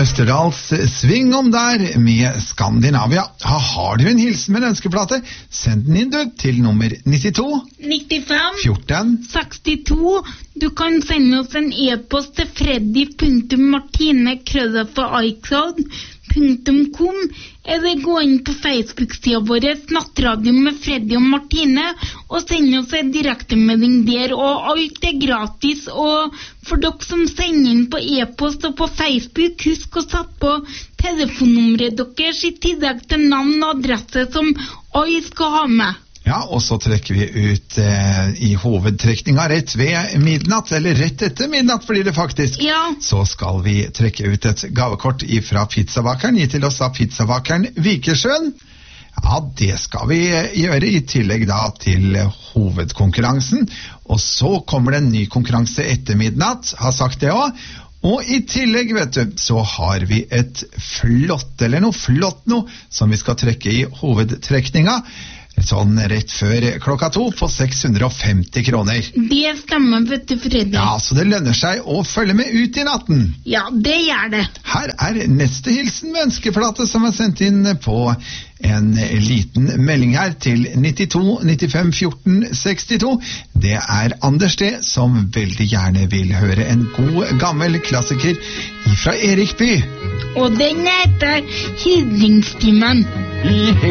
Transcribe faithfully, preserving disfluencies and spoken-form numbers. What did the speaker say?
Østerdals Sving om der med Skandinavia. Har du en hilsen med en ønskeplate? Send den inn du til nummer nittito nittifem fjorten sekstito. Du kan sende oss en e-post til freddy punktum martine krøllalfa icloud punktum com, eller gå inn på Facebook-siden vår Nattradio med Freddy og Martine og sende oss en direktemelding der, og alt er gratis. Og for dere som sender inn på e-post og på Facebook, husk å sette på telefonnummeret deres i tillegg til navn og adresse som alle skal ha med. Ja, og så trekker vi ut eh, i hovedtrekninga rett ved midnatt, eller rett etter midnatt blir det faktisk. Ja. Så skal vi trekke ut et gavekort fra pizzabakeren, gi til oss av pizzabakeren Vikersjøen. Ja, det skal vi gjøre i tillegg da til hovedkonkurransen. Og så kommer det en ny konkurranse etter midnatt, har sagt det også. Og i tillegg, vet du, så har vi et flott, eller noe flott noe, som vi skal trekke i hovedtrekninga. Sånn rett før klokka to på seks hundre og femti kroner. Det stemmer, vet du, Freddy. Ja, så det lønner seg å følge med ut i natten. Ja, det gjør det. Her er neste hilsen med ønskeplate som er sendt inn på en liten melding her til nittito nittifem fjorten sekstito. Det er Anders D, som veldig gjerne vil høre en god gammel klassiker fra Erik By. Og den heter Hildringstimen. I